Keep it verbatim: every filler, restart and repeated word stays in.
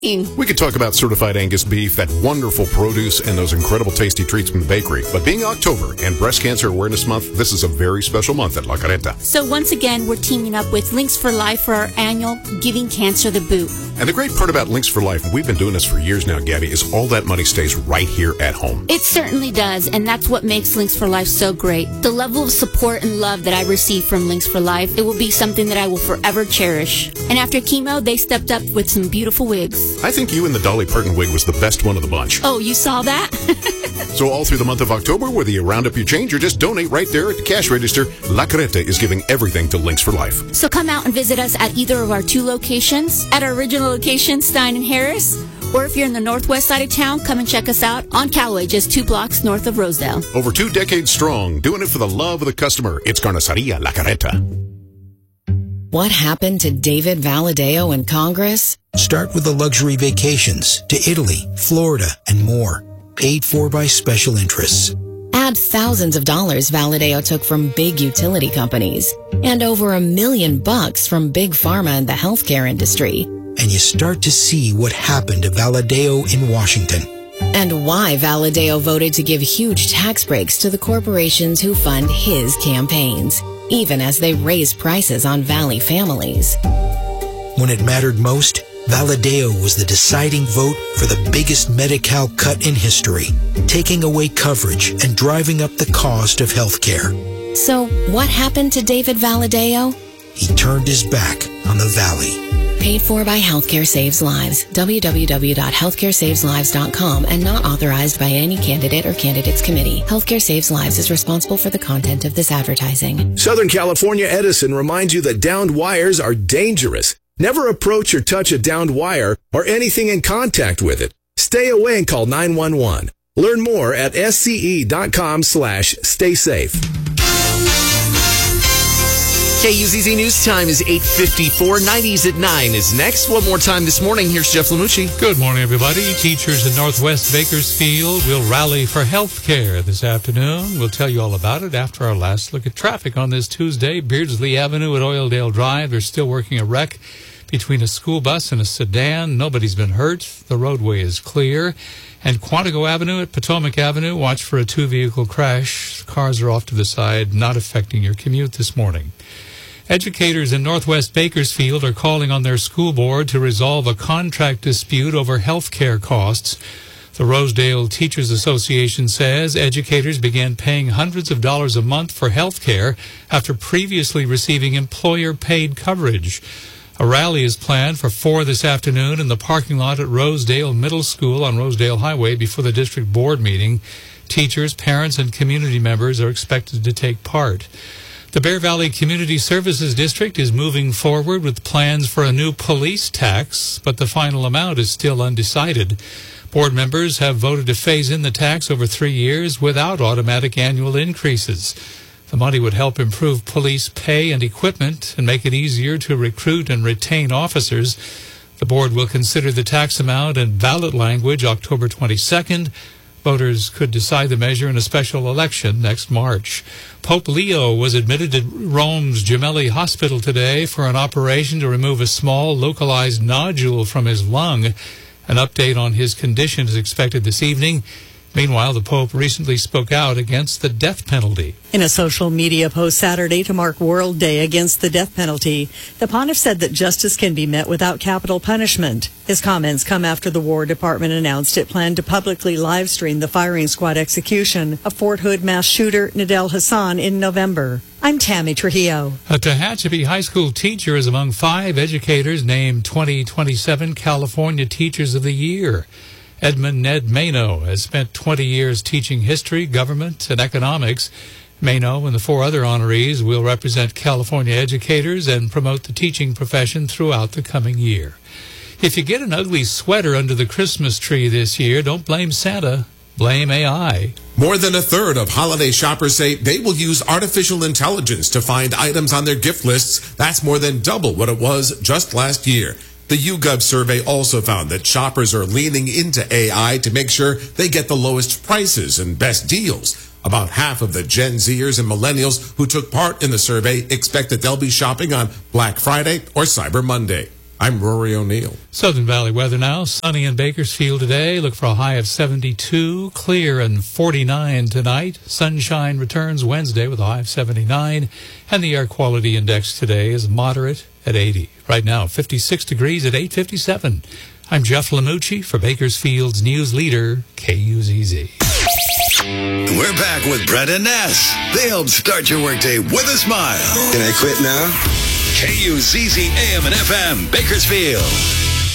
We could talk about certified Angus beef, that wonderful produce, and those incredible tasty treats from the bakery. But being October and Breast Cancer Awareness Month, this is a very special month at La Carreta. So once again, we're teaming up with Links for Life for our annual Giving Cancer the Boot. And the great part about Links for Life, and we've been doing this for years now, Gabby, is all that money stays right here at home. It certainly does, and that's what makes Links for Life so great. The level of support and love that I receive from Links for Life, it will be something that I will forever cherish. And after chemo, they stepped up with some beautiful wigs. I think you and the Dolly Parton wig was the best one of the bunch. Oh, you saw that? So all through the month of October, whether you round up your change or just donate right there at the cash register, La Carreta is giving everything to Links for Life. So come out and visit us at either of our two locations, at our original location, Stein and Harris, or if you're in the northwest side of town, come and check us out on Callaway, just two blocks north of Rosedale. Over two decades strong, doing it for the love of the customer. It's Carniceria La Carreta. What happened to David Valadeo in Congress? Start with the luxury vacations to Italy, Florida, and more. Paid for by special interests. Add thousands of dollars Valadeo took from big utility companies and over a million bucks from big pharma and the healthcare industry. And you start to see what happened to Valadeo in Washington. And why Valadeo voted to give huge tax breaks to the corporations who fund his campaigns, even as they raise prices on Valley families. When it mattered most, Valadeo was the deciding vote for the biggest Medi-Cal cut in history, taking away coverage and driving up the cost of health care. So what happened to David Valadeo? He turned his back on the Valley. Paid for by Healthcare Saves Lives. w w w dot healthcare saves lives dot com and not authorized by any candidate or candidates committee. Healthcare Saves Lives is responsible for the content of this advertising. Southern California Edison reminds you that downed wires are dangerous. Never approach or touch a downed wire or anything in contact with it. Stay away and call nine one one. Learn more at sce.com slash stay safe. K U Z Z News Time is eight fifty-four. nineties at nine is next. One more time this morning. Here's Jeff Lamucci. Good morning, everybody. Teachers in Northwest Bakersfield will rally for health care this afternoon. We'll tell you all about it after our last look at traffic on this Tuesday. Beardsley Avenue at Oildale Drive. They're still working a wreck between a school bus and a sedan. Nobody's been hurt. The roadway is clear. And Quantico Avenue at Potomac Avenue, watch for a two-vehicle crash. Cars are off to the side, not affecting your commute this morning. Educators in Northwest Bakersfield are calling on their school board to resolve a contract dispute over health care costs. The Rosedale Teachers Association says educators began paying hundreds of dollars a month for health care after previously receiving employer-paid coverage. A rally is planned for four this afternoon in the parking lot at Rosedale Middle School on Rosedale Highway before the district board meeting. Teachers, parents, and community members are expected to take part. The Bear Valley Community Services District is moving forward with plans for a new police tax, but the final amount is still undecided. Board members have voted to phase in the tax over three years without automatic annual increases. The money would help improve police pay and equipment and make it easier to recruit and retain officers. The board will consider the tax amount and ballot language October twenty-second. Voters could decide the measure in a special election next March. Pope Leo was admitted to Rome's Gemelli Hospital today for an operation to remove a small, localized nodule from his lung. An update on his condition is expected this evening. Meanwhile, the Pope recently spoke out against the death penalty. In a social media post Saturday to mark World Day Against the Death Penalty, the pontiff said that justice can be met without capital punishment. His comments come after the War Department announced it planned to publicly live stream the firing squad execution of Fort Hood mass shooter Nadel Hassan in November. I'm Tammy Trujillo. A Tehachapi High School teacher is among five educators named twenty twenty-seven California Teachers of the Year. Edmund Ned Mano has spent twenty years teaching history, government, and economics. Mano and the four other honorees will represent California educators and promote the teaching profession throughout the coming year. If you get an ugly sweater under the Christmas tree this year, don't blame Santa. Blame A I. More than a third of holiday shoppers say they will use artificial intelligence to find items on their gift lists. That's more than double what it was just last year. The YouGov survey also found that shoppers are leaning into A I to make sure they get the lowest prices and best deals. About half of the Gen Zers and millennials who took part in the survey expect that they'll be shopping on Black Friday or Cyber Monday. I'm Rory O'Neill. Southern Valley weather now. Sunny in Bakersfield today. Look for a high of seventy-two. Clear and forty-nine tonight. Sunshine returns Wednesday with a high of seventy-nine. And the air quality index today is moderate at eighty. Right now, fifty-six degrees at eight fifty-seven. I'm Jeff Lamucci for Bakersfield's news leader, K U Z Z. We're back with Brett and Ness. They help start your workday with a smile. Can I quit now? K U Z Z A M and F M, Bakersfield.